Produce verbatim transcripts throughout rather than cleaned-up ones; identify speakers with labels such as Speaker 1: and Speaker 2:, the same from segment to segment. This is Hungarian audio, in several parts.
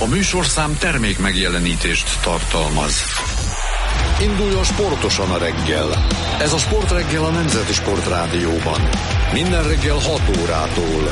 Speaker 1: A műsorszám termék megjelenítést tartalmaz. Induljon sportosan a reggel. Ez a Sportreggel a Nemzeti Sportrádióban. Minden reggel hat órától.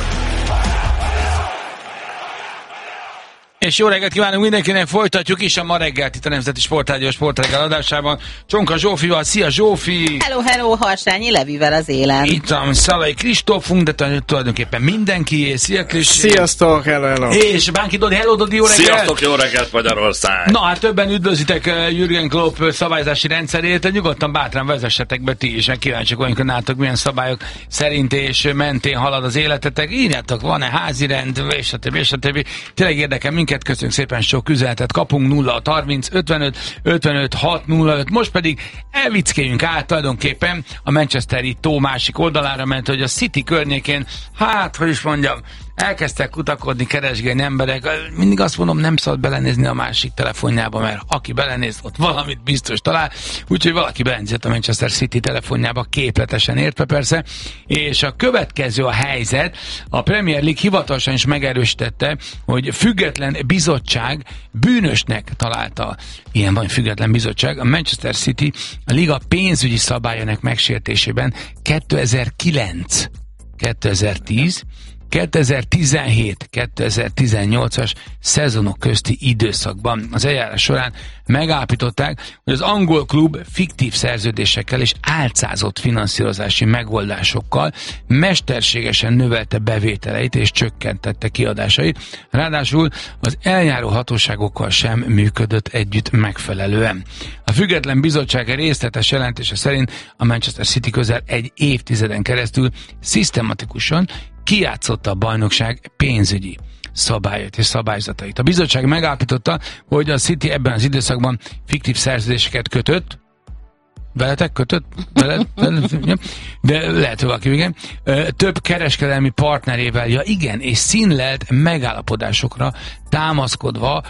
Speaker 2: És jó reggelt kívánunk mindenkinek, folytatjuk is a ma reggelt itt a Nemzeti Sportrádió Sportreggel adásában. Csonka Zsófival, szia Zsófi!
Speaker 3: Hello, hello, Harsányi Levivel az élen.
Speaker 2: Itt a Szalai Kristófunk, de tulajdonképpen mindenki, szia Kristi!
Speaker 4: Sziasztok, hello, hello!
Speaker 2: És Bánki Dodi, hello Dodi, jó reggelt!
Speaker 5: Sziasztok, jó reggelt Magyarország!
Speaker 2: Na hát többen üdvözlitek Jürgen Klopp szabályzási rendszerét, nyugodtan bátran vezessetek be ti is, meg kíváncsiak vagyunk, hogy nálatok milyen szabályok szerint és mentén halad az életetek. Írjátok, van-e házi rend, és a többi, és a többi. Tényleg érdekel minket. Köszönjük szépen, sok üzenetet kapunk. Nulla harminc ötvenöt ötvenöt hat nulla öt. Most pedig elvickéljünk át tulajdonképpen a manchesteri tó másik oldalára, mert hogy a City környékén, hát, hogy is mondjam, elkezdtek kutakodni, keresgélni emberek. Mindig azt mondom, nem szabad belenézni a másik telefonjába, mert aki belenéz, ott valamit biztos talál. Úgyhogy valaki belenézett a Manchester City telefonjába, képletesen értve persze. És a következő a helyzet. A Premier League hivatalosan is megerősítette, hogy független bizottság bűnösnek találta. Ilyen van, független bizottság. A Manchester City a liga pénzügyi szabályának megsértésében kétezer-kilenc kétezer-tíz kétezer-tizenhét kétezer-tizennyolcas szezonok közti időszakban az eljárás során megállapították, hogy az angol klub fiktív szerződésekkel és álcázott finanszírozási megoldásokkal mesterségesen növelte bevételeit és csökkentette kiadásait, ráadásul az eljáró hatóságokkal sem működött együtt megfelelően. A független bizottság részletes jelentése szerint a Manchester City közel egy évtizeden keresztül szisztematikusan kijátszotta a bajnokság pénzügyi szabályait és szabályzatait. A bizottság megállapította, hogy a City ebben az időszakban fiktív szerződéseket kötött, veletek kötött, veled, veled, de lehet, hogy valaki, igen, több kereskedelmi partnerével, ja igen, és színlelt megállapodásokra támaszkodva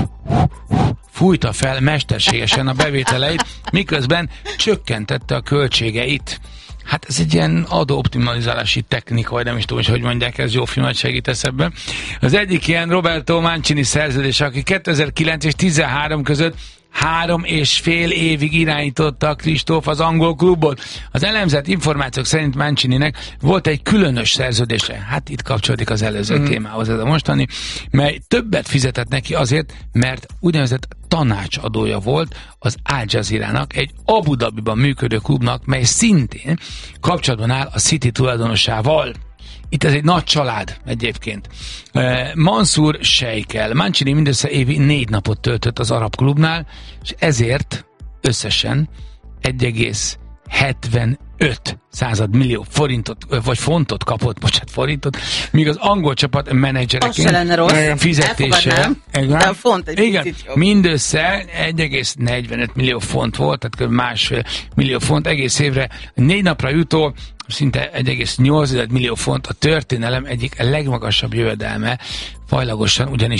Speaker 2: fújta fel mesterségesen a bevételeit, miközben csökkentette a költségeit. Hát ez egy ilyen adóoptimalizálási technika, vagy nem is tudom, hogy hogy mondják, ez jó film, hogy segítesz ebben. Az egyik ilyen Roberto Mancini szerződés, aki kétezer-kilenc és tizenhárom között három és fél évig irányította Kristóf az angol klubot. Az elemzett információk szerint Mancininek volt egy különös szerződése. Hát itt kapcsolódik az előző mm. témához ez a mostani, mely többet fizetett neki azért, mert úgynevezett tanácsadója volt az Al Jazeera-nak, egy Abu Dhabiban működő klubnak, mely szintén kapcsolatban áll a City tulajdonosával. Itt ez egy nagy család egyébként. Mansur Sheikh-el Mancini mindössze évi négy napot töltött az arab klubnál, és ezért összesen egy egész hetvenöt század millió forintot, vagy fontot kapott, bocsánat, forintot, míg az angol csapat menedzsereként fizetése, igen,
Speaker 3: font egy
Speaker 2: igen mindössze egy egész negyvenöt millió font volt, tehát kb. Másfél millió font egész évre, négy napra jutó, szinte egy egész nyolc millió font, a történelem egyik legmagasabb jövedelme, fajlagosan ugyanis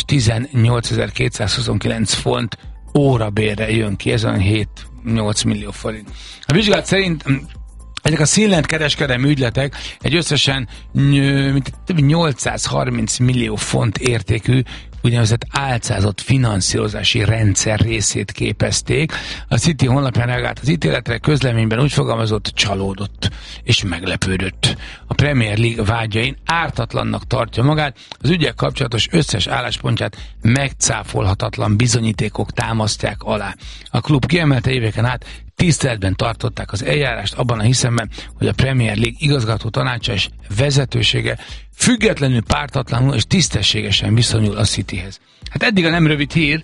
Speaker 2: tizennyolcezer-kétszázhuszonkilenc font órabérre jön ki, ez olyan hét-nyolc millió forint. A vizsgálat szerint ezek a színlelt kereskedelmi ügyletek egy összesen mint nyolcszázharminc millió font értékű úgynevezett álcázott finanszírozási rendszer részét képezték. A City honlapján reagált az ítéletre, közleményben úgy fogalmazott, csalódott és meglepődött. A Premier League vágyain ártatlannak tartja magát, az ügyek kapcsolatos összes álláspontját megcáfolhatatlan bizonyítékok támasztják alá. A klub kiemelte éveken át, tiszteletben tartották az eljárást abban a hiszemben, hogy a Premier League igazgató tanácsa és vezetősége függetlenül, pártatlanul és tisztességesen viszonyul a Cityhez. Hát eddig a nem rövid hír,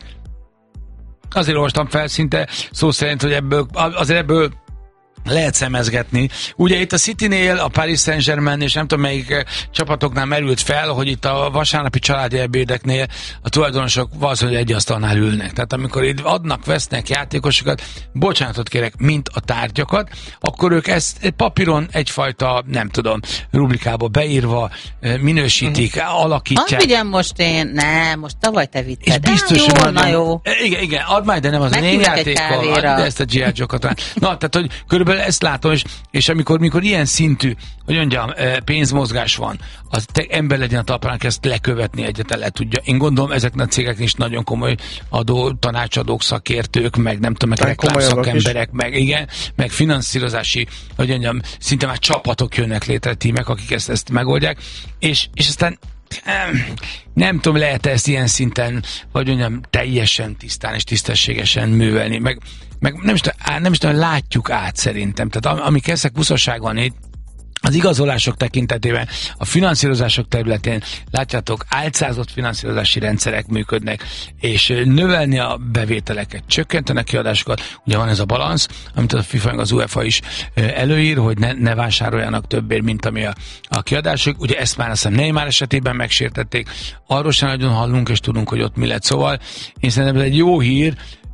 Speaker 2: azért olvastam fel szinte szó szerint, hogy ebből, azért ebből lehet szemezgetni. Ugye itt a Citynél, a Paris Saint-Germain és nem tudom melyik csapatoknál merült fel, hogy itt a vasárnapi családi ebédeknél a tulajdonosok valószínűleg egy asztalnál ülnek. Tehát amikor itt adnak, vesznek játékosokat, bocsánatot kérek, mint a tárgyakat, akkor ők ezt egy papíron egyfajta, nem tudom, rubrikába beírva minősítik, mm. alakítják.
Speaker 3: Azt vigyem most én, nem, most tavaly te vitted.
Speaker 2: És biztos,
Speaker 3: jó,
Speaker 2: hogy
Speaker 3: na jó.
Speaker 2: Igen, igen, add már, de nem az én játékkal, de ezt a G I. Joe-kat. Na, tehát, hogy körülbelül ebből ezt látom, és, és amikor mikor ilyen szintű, hogy mondjam, pénzmozgás van, az te ember legyen a talpán, aki ezt lekövetni egyetlen le tudja. Én gondolom, ezeknek a cégeknek is nagyon komoly adó, tanácsadók, szakértők, meg nem tudom, meg reklámszakemberek, meg igen, meg finanszírozási, hogy mondjam, szinte már csapatok jönnek létre, tímek, akik ezt, ezt megoldják, és, és aztán nem, nem tudom, lehet ezt ilyen szinten, vagy mondjam, teljesen tisztán és tisztességesen művelni, meg, meg nem is tudom, nem is tudom, látjuk át szerintem. Tehát amik ezek buszosság van itt, az igazolások tekintetében, a finanszírozások területén látjátok, álcázott finanszírozási rendszerek működnek, és növelni a bevételeket, csökkenteni a kiadásokat. Ugye van ez a balansz, amit a FIFA meg az UEFA is előír, hogy ne, ne vásároljanak többért, mint ami a, a kiadások. Ugye ezt már azt hiszem Neymar esetében megsértették. Arról sem nagyon hallunk, és tudunk, hogy ott mi lett. Szóval én szerintem ez egy jó hír,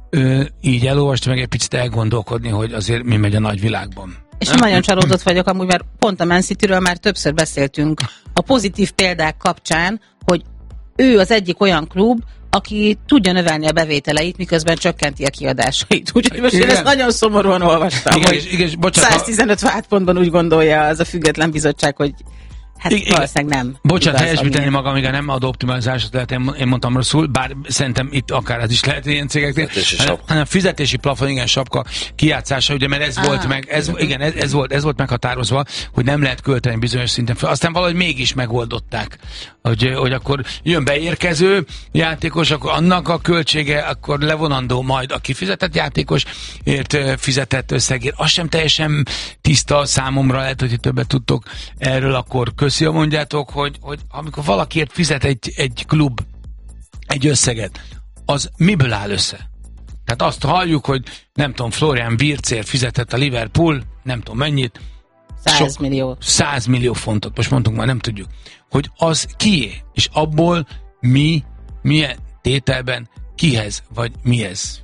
Speaker 2: így elolvastam meg egy picit elgondolkodni, hogy azért mi megy a nagyvilágban.
Speaker 3: És nagyon csalódott vagyok amúgy, mert pont a Man Cityről már többször beszéltünk a pozitív példák kapcsán, hogy ő az egyik olyan klub, aki tudja növelni a bevételeit, miközben csökkenti a kiadásait. Úgyhogy most igen. Én ezt nagyon szomorúan olvastam, igen, hogy igen, bocsánat, száztizenöt vádpontban úgy gondolja az a független bizottság, hogy hát I- valószínűleg nem.
Speaker 2: Bocsánat, helyesbíteni magam, amíg nem ad optimalizálásot lehet, én mondtam rosszul, bár szerintem itt akár ez is lehet ilyen cégeknél, hanem a fizetési plafon, igen, sapka kijátszása, ugye, mert ez ah. volt meg, ez, igen, ez, ez, volt, ez volt meghatározva, hogy nem lehet költeni bizonyos szinten fel. Aztán valahogy mégis megoldották, hogy, hogy akkor jön beérkező játékos, akkor annak a költsége, akkor levonandó majd a kifizetett játékosért fizetett összegért. Az sem teljesen tiszta számomra, lehet, hogy többet tudtok erről, akkor köszi, mondjátok, hogy, hogy amikor valakiért fizet egy, egy klub egy összeget, az miből áll össze? Tehát azt halljuk, hogy nem tudom, Florian Wirtzért fizetett a Liverpool, nem tudom mennyit.
Speaker 3: száz millió.
Speaker 2: száz millió fontot, most mondtunk már, nem tudjuk. Hogy az kié, és abból mi, milyen tételben, kihez, vagy mihez?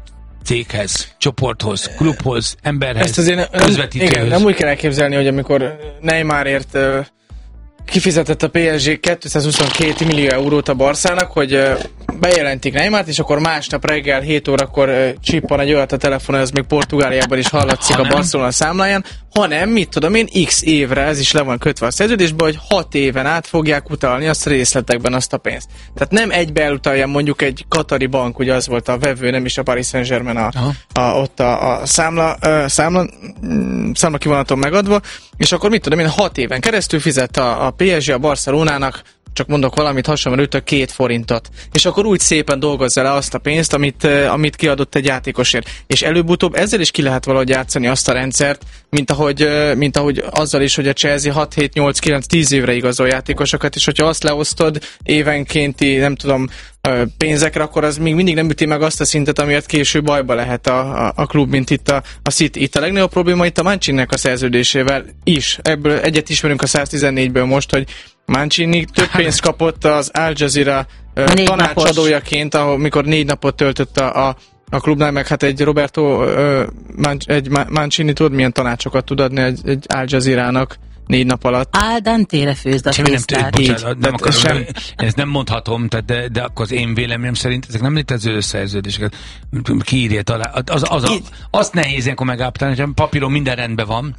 Speaker 2: Céghez, csoporthoz, klubhoz, emberhez,
Speaker 4: ezt azért közvetítőhöz. Igen, nem úgy kell elképzelni, hogy amikor Neymarért uh, kifizetett a pé es gé kétszázhuszonkettő millió eurót a Barszának, hogy uh, bejelentik Neymart, és akkor másnap reggel hét órakor uh, csippan egy olyat a telefonon, ez még Portugáliában is hallatszik a Barcelona számláján, hanem, mit tudom én, x évre, ez is le van kötve a szerződésbe, hogy hat éven át fogják utalni azt részletekben azt a pénzt. Tehát nem egybe elutalja mondjuk egy katari bank, ugye az volt a vevő, nem is a Paris Saint-Germain a, a, ott a, a számla, uh, számla, mm, számla kivonaton megadva, és akkor mit tudom én, hat éven keresztül fizet a, a pé es gé a Barcelonának, csak mondok valamit hasonlóan, két forintot. És akkor úgy szépen dolgozza le azt a pénzt, amit, amit kiadott egy játékosért. És előbb-utóbb ezzel is ki lehet valahogy játszani azt a rendszert, mint ahogy, mint ahogy azzal is, hogy a Chelsea hat, hét, nyolc, kilenc, tíz évre igazol játékosokat, és hogyha azt leosztod évenkénti, nem tudom, pénzekre, akkor az még mindig nem üti meg azt a szintet, amiért később bajba lehet a, a, a klub, mint itt a, a City. Itt a legnagyobb probléma itt a Mancininek a szerződésével is. Ebből egyet ismerünk a száztizennégyből most, hogy Mancini több pénzt kapott az Al Jazeera tanácsadójaként, ahol, mikor négy napot töltött a, a, a klubnál, meg hát egy Roberto uh, Man, egy Mancini, tudod, milyen tanácsokat tud adni egy, egy Al Jazeera-nak négy nap alatt.
Speaker 3: Al dente-re főzd a tésztát.
Speaker 2: Bocsánat, nem akarom, sem... ezt nem mondhatom, tehát de, de akkor az én véleményem szerint ezek nem létező szerződéseket. Kiírja talán. Az, az, az, azt nehéz ilyenkor megállapítani, hogy papíron minden rendben van,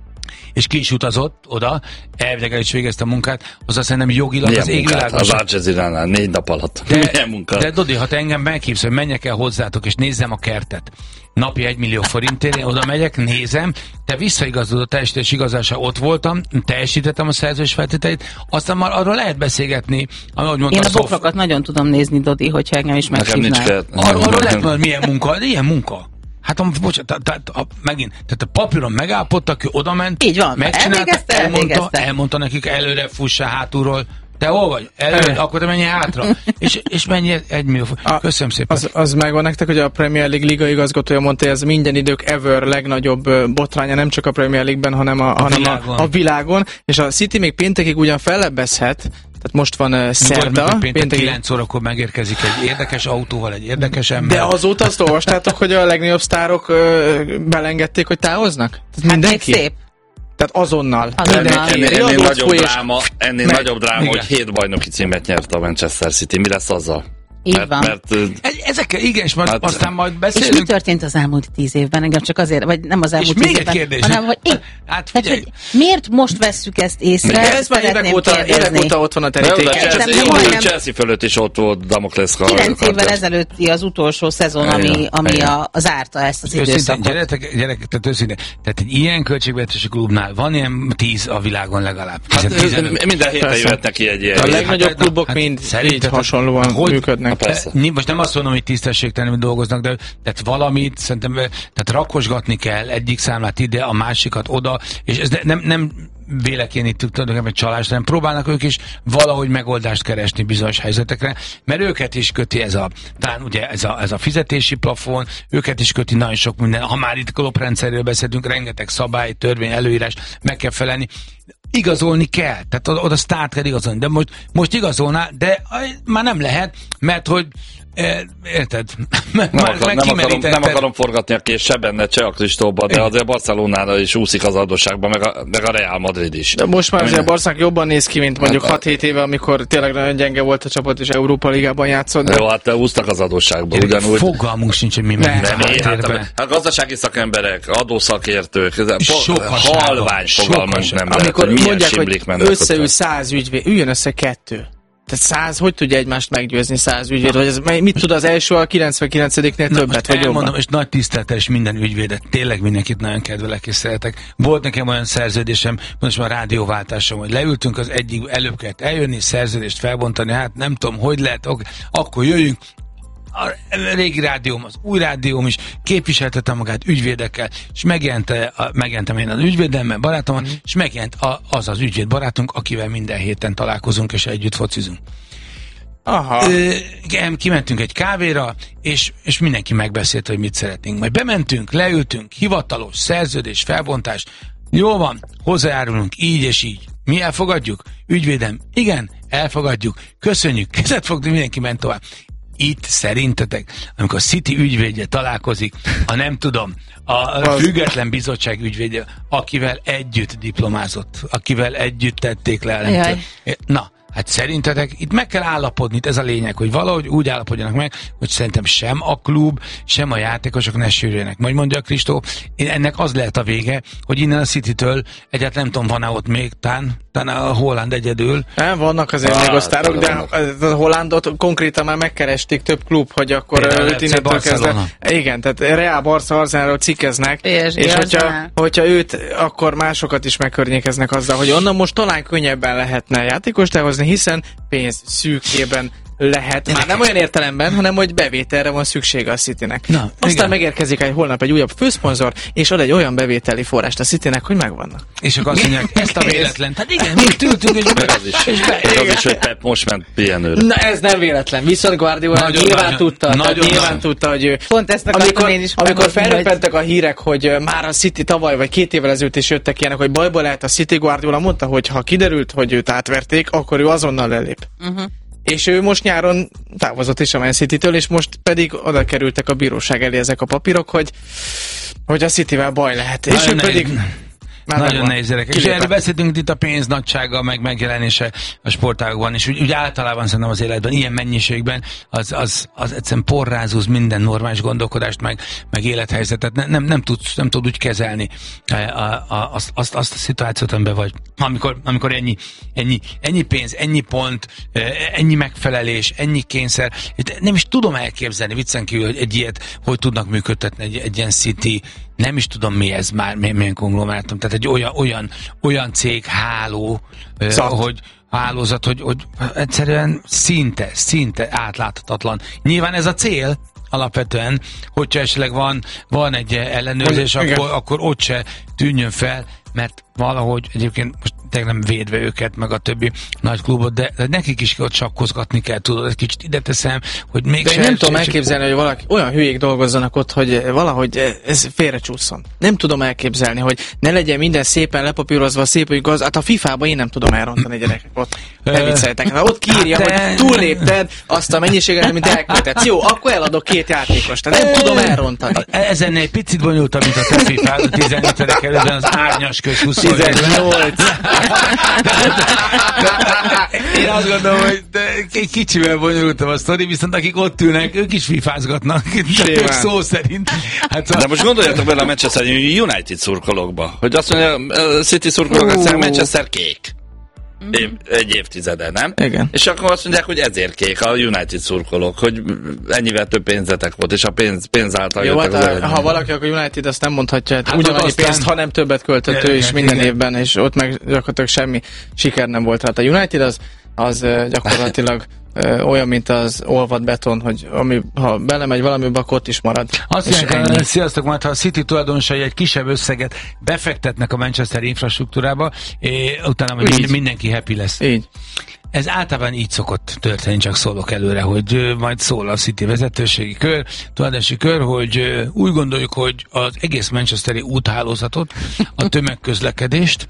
Speaker 2: és ki is utazott oda, elvileg el is végezte a munkát, az azt szerintem jogilag
Speaker 5: milyen
Speaker 2: az égvilágos.
Speaker 5: Az Al Jazeera-nál négy nap alatt.
Speaker 2: De,
Speaker 5: milyen munkát?
Speaker 2: De Dodi, ha te engem meghívsz, hogy menjek el hozzátok, és nézzem a kertet, napi egy millió forintért, én oda megyek, nézem, te visszaigazolod a teljesítés igazása, ott voltam, teljesítettem a szerződés feltételeit, aztán már arról lehet beszélgetni, ahogy mondta.
Speaker 3: Én a bokrokat nagyon tudom nézni, Dodi, hogyha engem is meghívnál.
Speaker 2: Arról, arról lehet mondani, milyen munka, de ilyen munka. Hát bocsánat, tehát megint, tehát a papíron megállapodtak, ő odament,
Speaker 3: így van,
Speaker 2: megcsinálta, elmondta, elmondta nekik előre fussa hátulról. Te hol vagy? Előre, El. akkor te menjél hátra. és, és menj egy millió. Köszönöm szépen.
Speaker 4: Az, az megvan nektek, hogy a Premier League liga igazgatója mondta, hogy ez minden idők ever legnagyobb botránya, nem csak a Premier League-ben, hanem a, a, hanem világon. A, a világon. És a City még péntekig ugyan fellebbezhet, tehát most van uh, szerda.
Speaker 2: Péntek, péntek kilenc órakor megérkezik egy érdekes autóval, egy érdekes ember.
Speaker 4: De azóta azt olvastátok, hogy a legnagyobb sztárok uh, belengedték, hogy távoznak? Tehát
Speaker 3: hát mindenki? Szép.
Speaker 4: Tehát azonnal.
Speaker 5: azonnal. Ennél, ennél, nagyobb dráma, ennél nagyobb dráma, hogy hét bajnoki címet nyert a Manchester City. Mi lesz azzal?
Speaker 3: Így
Speaker 5: mert,
Speaker 3: van.
Speaker 5: mert,
Speaker 2: Ezekkel igen, és majd,
Speaker 5: hát,
Speaker 2: aztán majd
Speaker 3: És
Speaker 2: beszélünk.
Speaker 3: mi történt az elmúlt tíz évben? Engem csak azért, vagy nem az elmúlt
Speaker 2: És
Speaker 3: tíz
Speaker 2: még egy
Speaker 3: évben,
Speaker 2: kérdés.
Speaker 3: hanem hogy, én,
Speaker 2: Hát
Speaker 3: tehát,
Speaker 2: figyelj.
Speaker 3: hogy miért most vesszük ezt észre?
Speaker 4: Ez már évek
Speaker 3: Szeretném
Speaker 4: óta, évek
Speaker 3: kérdezni.
Speaker 4: óta ott van a
Speaker 5: de a
Speaker 4: terítéken.
Speaker 3: Chelsea-
Speaker 5: Chelsea,
Speaker 3: nem majdnem-
Speaker 5: Chelsea fölött is ott volt Damokles kard.
Speaker 3: Kilenc évvel ezelőtti az utolsó szezon, ami,
Speaker 5: Igen,
Speaker 3: ami
Speaker 5: igen.
Speaker 3: a, zárta ezt az
Speaker 2: Őszintén,
Speaker 3: időszakot.
Speaker 2: gyerekek, gyerekek, tehát őszintén, tehát egy ilyen költségvetési klubnál van ilyen tíz a világon legalább.
Speaker 5: Hát,
Speaker 2: tizenöt.
Speaker 5: minden héten
Speaker 4: Persze.
Speaker 5: jöhet neki egy ilyen.
Speaker 4: A legnagyobb
Speaker 2: hát,
Speaker 4: klubok
Speaker 2: hát,
Speaker 4: mind
Speaker 2: szerinted,
Speaker 4: így hasonlóan
Speaker 2: hogy-
Speaker 4: működnek.
Speaker 5: Persze.
Speaker 2: Ni- Most nem azt mondom, hogy tisztességtelenül dolgoznak, de tehát valamit szerintem tehát rakosgatni kell egyik számlát ide, a másikat oda, és ez ne- nem, nem vélekénítük tulajdonképpen csalást, hanem próbálnak ők is valahogy megoldást keresni bizonyos helyzetekre, mert őket is köti ez a, talán ugye ez a, ez a fizetési plafon, őket is köti nagyon sok minden, ha már itt klubrendszerről beszélünk, rengeteg szabály, törvény, előírás meg kell felelni. Igazolni kell, tehát oda, oda sztárt kell igazolni, de most, most igazolná, de aj, már nem lehet, mert hogy eh, érted?
Speaker 5: Nem, akar, nem, akarom, nem akarom forgatni a kés se benne, se a Kristóba, de azért Barcelonánál is úszik az adósságban, meg a, meg a Real Madrid is.
Speaker 4: De most már azért a Barszák jobban néz ki, mint mondjuk
Speaker 5: Hát,
Speaker 4: hat-hét éve, amikor tényleg nagyon gyenge volt a csapat, és Európa Ligában játszott. De
Speaker 5: Jó, hát úsztak az adósságba, ugyanúgy.
Speaker 2: Fogalmunk sincs, hogy mi
Speaker 4: Nem,
Speaker 2: megy a
Speaker 5: Nem, hát,
Speaker 2: háttérbe.
Speaker 5: a, a gazdasági szakemberek, adószakértők,
Speaker 2: Sokasága.
Speaker 5: halvány fogalmunk
Speaker 2: Sokasága.
Speaker 5: nem lehet,
Speaker 4: amikor
Speaker 5: hogy milyen
Speaker 4: mondják,
Speaker 5: simlik
Speaker 4: hogy
Speaker 5: mennek
Speaker 4: összeül
Speaker 5: ott.
Speaker 4: száz ügyvéd, üljön össze kettő. Tehát száz, hogy tudja egymást meggyőzni száz ügyvéd? Vagy ez, mit tud az első a kilencvenkilencediknél többet,
Speaker 2: most
Speaker 4: vagy jobban?
Speaker 2: elmondom, és nagy tisztelettel és minden ügyvédet, tényleg mindenkit nagyon kedvelek és szeretek. Volt nekem olyan szerződésem, most már rádióváltásom, hogy leültünk az egyik, előbb kellett eljönni, szerződést felbontani, hát nem tudom, hogy lehet, ok, akkor jöjjünk. A régi rádióm, az új rádióm is képviseltette magát ügyvédekkel, és megjelent, a, megjelntem én az ügyvédemmel, barátommal, mm. és megjelent a, az az ügyvéd barátunk, akivel minden héten találkozunk, és együtt focizunk.
Speaker 4: Aha.
Speaker 2: Ö, kimentünk egy kávéra, és, és mindenki megbeszélt, hogy mit szeretnénk. Majd bementünk, leültünk, hivatalos, szerződés, felbontás. Jó van, hozzájárulunk így és így. Mi elfogadjuk? Ügyvédem, igen, elfogadjuk. Köszönjük, kezet fogni, mindenki ment tovább. Itt szerintetek, amikor a City ügyvédje találkozik, a nem tudom, a független bizottság ügyvédje, akivel együtt diplomázott, akivel együtt tették le a
Speaker 3: Jaj.
Speaker 2: Na, hát szerintetek itt meg kell állapodni, itt ez a lényeg, hogy valahogy úgy állapodjanak meg, hogy szerintem sem a klub, sem a játékosok ne sérüljenek. Majd mondja a Kristó, ennek az lehet a vége, hogy innen a City-től egyáltalán nem tudom, van-e ott még, tán, tán a Holland egyedül.
Speaker 4: Nem, vannak azért
Speaker 5: Ah,
Speaker 4: még osztárok, de
Speaker 5: vannak.
Speaker 4: a Hollandot konkrétan már megkeresték több klub, hogy akkor
Speaker 2: Például
Speaker 4: őt
Speaker 2: F C
Speaker 4: innentől
Speaker 2: Barcelona.
Speaker 4: kezdve. Igen, tehát Real, Barca, Arsenalról cikkeznek,
Speaker 3: pé es gé,
Speaker 4: és hogyha,
Speaker 3: Arsenal.
Speaker 4: hogyha őt, akkor másokat is megkörnyékeznek azzal, hogy onnan most talán könnyebben lehetne játékost elhozni, hiszen pénz szűkében lehet. Már nem olyan értelemben, hanem hogy bevételre van szüksége a Citynek.
Speaker 2: Na,
Speaker 4: Aztán
Speaker 2: igen.
Speaker 4: megérkezik egy holnap egy újabb főszponzor, és ad egy olyan bevételi forrást a Citynek, hogy megvannak.
Speaker 2: És akkor azt mondják, ezt a véletlen. Hát igen, mi ültünk, és
Speaker 5: Meg az is,
Speaker 2: és be-
Speaker 5: meg az is, hogy Pep most ment pihenőre.
Speaker 4: Na ez nem véletlen, viszont Guardiola
Speaker 2: Nagyon,
Speaker 4: nyilván
Speaker 2: nagyon,
Speaker 4: tudta, tehát
Speaker 2: nagyon,
Speaker 4: nyilván
Speaker 2: nagyon.
Speaker 4: tudta, hogy ő,
Speaker 3: Pont ezt akartam
Speaker 4: amikor,
Speaker 3: én is
Speaker 4: amikor
Speaker 3: meghozni, hogy-
Speaker 4: felröppentek a hírek, hogy ö, már a City tavaly vagy két évvel ezelőtt is jöttek ilyenek, hogy bajba lehet a City, Guardiola mondta, hogy ha kiderült, hogy őt átverték, akkor ő azonnal lelép.
Speaker 3: Uh-huh.
Speaker 4: És ő most nyáron távozott is a Man City-től, és most pedig oda kerültek a bíróság elé ezek a papírok, hogy, hogy a Cityvel baj lehet. És
Speaker 2: Nagyon
Speaker 4: ő pedig...
Speaker 2: nehéz.
Speaker 4: Már
Speaker 2: Nagyon
Speaker 4: megvan.
Speaker 2: nehéz gyerekek. És
Speaker 4: Kilépett.
Speaker 2: erről beszéltünk itt a pénz nagysága, meg megjelenése a sportágokban, és úgy, úgy általában szerintem az életben, ilyen mennyiségben, az, az, az egyszerűen porrázúz minden normális gondolkodást, meg, meg élethelyzetet. Ne, nem, nem, tudsz, nem tud úgy kezelni a, a, a, azt, azt, azt a szituációt, amiben vagy. Amikor, amikor ennyi, ennyi, ennyi pénz, ennyi pont, ennyi megfelelés, ennyi kényszer. Nem is tudom elképzelni, viccen kívül, hogy egy ilyet hogy tudnak működtetni egy, egy ilyen City, nem is tudom mi ez már, milyen konglomerátum, tehát egy olyan, olyan, olyan cég, háló, ö, hogy hálózat, hogy, hogy egyszerűen szinte, szinte átláthatatlan. Nyilván ez a cél, alapvetően, hogyha esetleg van, van egy ellenőrzés,
Speaker 4: Hogy,
Speaker 2: akkor, akkor ott se tűnjön fel, mert valahogy egyébként most tényleg nem védve őket, meg a többi nagy klubot, de, de nekik is ott sakkozgatni kell, tudod, egy kicsit ide teszem, hogy még
Speaker 4: De én nem tudom elképzelni, hogy valaki olyan hülyék dolgozzanak ott, hogy valahogy ez félrecsúszson. Nem tudom elképzelni, hogy ne legyen minden szépen lepapírozva, szép igaz. Hát a fifában én nem tudom elrontani, gyerekek, ott ne vicceljetek. Hát ott kiírja,
Speaker 2: Hát de-
Speaker 4: hogy túllépted azt a mennyiséget, amit elköltetsz. Jó, akkor eladok két játékost. Tehát nem tudom elrontani.
Speaker 2: Ezen egy picit bonyolultabb, mint a te fifád, a tizenötödek előtt az árnyas köz huszonnyolc. Én azt gondolom, hogy egy kicsivel bonyolultam a sztori, viszont akik ott ülnek, ők is fifázgatnak. Ők szó szerint. Hát
Speaker 5: a... De most gondoljatok bele a Manchester United szurkolókba, hogy azt mondja, a City szurkolók, azt mondja, Manchester kék. Év, egy évtizede, nem?
Speaker 4: Igen.
Speaker 5: És akkor azt mondják, hogy ezért kék a United szurkolók, hogy ennyivel több pénzetek volt, és a pénz, pénz által
Speaker 4: jó,
Speaker 5: jöttek
Speaker 4: hát
Speaker 5: az
Speaker 4: a, ha valaki, akkor United azt nem mondhatja, hát
Speaker 2: hát
Speaker 4: ugyanannyi
Speaker 2: aztán...
Speaker 4: pénzt, ha nem többet költött ő is minden igen. évben, és ott meg gyakorlatilag semmi siker nem volt. Hát a United az, az gyakorlatilag olyan, mint az olvad beton, hogy ami, ha belemegy valamibe, akkor ott is marad.
Speaker 2: Azt mondják, sziasztok, majd ha a City tulajdonosai egy kisebb összeget befektetnek a Manchester infrastruktúrába, és utána mind, mindenki happy lesz.
Speaker 4: Így.
Speaker 2: Ez általában így szokott történni, csak szólok előre, hogy majd szól a City vezetőségi kör, tulajdonosi kör, hogy úgy gondoljuk, hogy az egész manchesteri úthálózatot, a tömegközlekedést,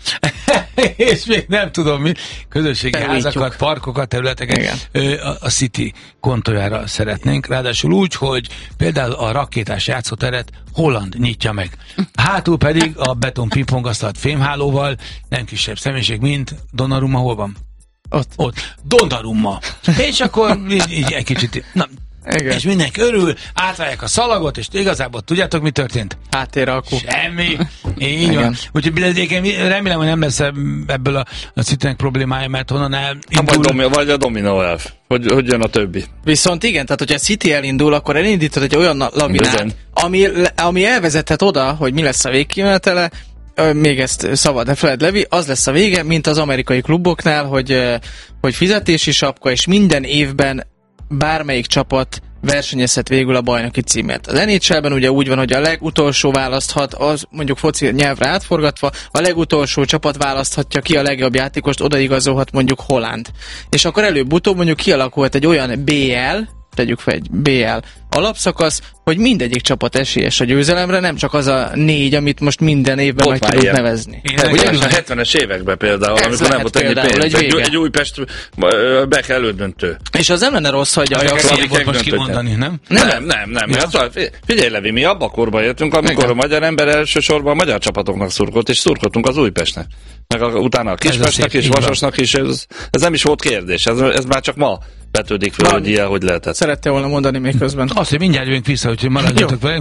Speaker 2: és még nem tudom mi, közösségi házakat, parkokat, területeket a, a City kontójára szeretnénk. Ráadásul úgy, hogy például a rakétás játszóteret Holland nyitja meg. Hátul pedig a beton pingpongasztalt fémhálóval, nem kisebb személyiség, mint Donnarumma, hol van?
Speaker 4: Ott.
Speaker 2: Ott. Donnarumma. És akkor így, így egy kicsit... Na, igen. És mindenki örül, átválják a szalagot, és igazából tudjátok, mi történt?
Speaker 4: Háttérre alkú.
Speaker 2: Semmi. Így van. Úgyhogy remélem, hogy nem lesz ebből a, a Citynek problémája, mert honnan elindul...
Speaker 5: Vagy, domi, vagy a dominó elv. Hogy, hogy jön a többi.
Speaker 4: Viszont igen, tehát hogyha a City elindul, akkor elindítod egy olyan lavinát, ami, ami elvezethet oda, hogy mi lesz a végkimenetele, még ezt szabad, ne feled Levi, az lesz a vége, mint az amerikai kluboknál, hogy, hogy fizetési sapka, és minden évben bármelyik csapat versenyezhet végül a bajnoki címért. Az en há el-ben ugye úgy van, hogy a legutolsó választhat, az mondjuk foci nyelvre átforgatva, a legutolsó csapat választhatja ki a legjobb játékost, odaigazolhat mondjuk Holland. És akkor előbb-utóbb mondjuk kialakulhat egy olyan bé el, tegyük fel egy bé el alapszakasz, hogy mindegyik csapat esélyes a győzelemre, nem csak az a négy, amit most minden évben ott meg tudunk ilyen nevezni.
Speaker 5: Ugye a hetvenes években például, ez amikor nem volt ennyi pénz, egy, egy Újpest be kell elődöntő.
Speaker 4: És az nem lenne rossz, hogy a
Speaker 2: Ajax most kimondani, nem?
Speaker 5: Nem, nem, nem. nem. Figyelj, Levi, mi abba a korba jöttünk, amikor igen. a magyar ember elsősorban a magyar csapatoknak szurkolt, és szurkoltunk az Újpestnek. Meg a, utána a Kispestnek és Vasasnak is, ez, ez nem is volt kérdés, ez, ez már csak ma vetődik fel, hogy ilyen, hogy lehetett.
Speaker 4: Szerette volna mondani még közben.
Speaker 2: Azt, hogy mindjárt jövünk vissza, úgyhogy maradjatok velünk,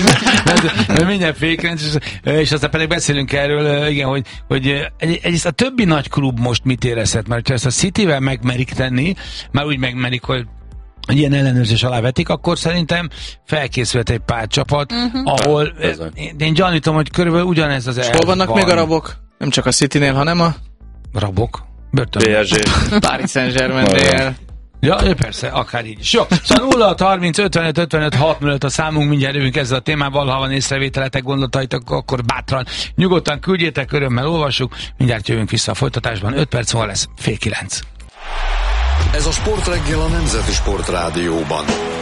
Speaker 2: mindjárt fékrenc, és, és aztán pedig beszélünk erről, igen, hogy, hogy egyrészt a többi nagy klub most mit érezhet, mert ha ezt a Cityvel megmerik tenni, már úgy megmerik, hogy hogy ilyen ellenőrzés alá vetik, akkor szerintem felkészült egy pár csapat, uh-huh. ahol én, én gyanítom, hogy körülbelül ugyanez az
Speaker 4: elv. Hol vannak van. Még a rabok? Nem csak a Citynél, hanem a...
Speaker 2: Rabok? Börtön.
Speaker 5: bé es gé.
Speaker 4: Paris Saint-Germain-nél.
Speaker 2: Ja, persze, akár így is. Jó, szóval nulla harminc ötvenöt ötvenöt hatvanöt a számunk, mindjárt jövünk ezzel a témával, ha van észrevételetek, gondolataitok, akkor bátran, nyugodtan küldjétek, örömmel olvassuk, mindjárt jövünk vissza a folytatásban, öt perc múlva lesz fél kilenc.
Speaker 1: Ez a Sportreggel a Nemzeti Sportrádióban.